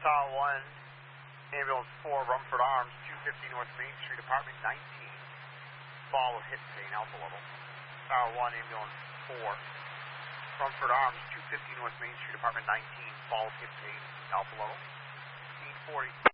Tower 1, Ambulance 4, Rumford Arms, 250 North Main Street, Apartment 19. Fall of hit pain, alpha level. Tower 1, Ambulance 4, Rumford Arms, 250 North Main Street, Apartment 19. Fall of hit pain, alpha level. 1540.